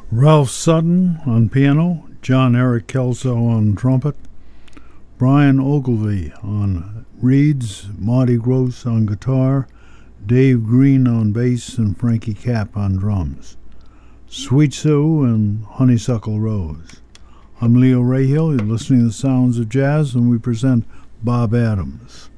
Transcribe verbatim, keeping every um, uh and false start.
Ralph Sutton on piano, John Eric Kelso on trumpet, Brian Ogilvie on reeds, Marty Gross on guitar, Dave Green on bass, and Frankie Capp on drums. Sweet Sue and Honeysuckle Rose. I'm Leo Rahill. You're listening to the Sounds of Jazz, and we present Bob Adams.